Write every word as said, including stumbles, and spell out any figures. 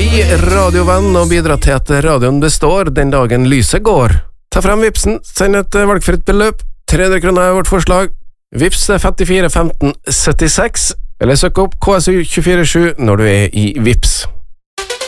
Bli radiovenn og bidra til at radioen består den dagen lyset går. Ta frem Vipsen, send et valgfritt beløp, tre hundre kroner er vårt forslag. Vips er femtifire femten syttiseks, eller søk opp K S U to fire sju når du er i Vips.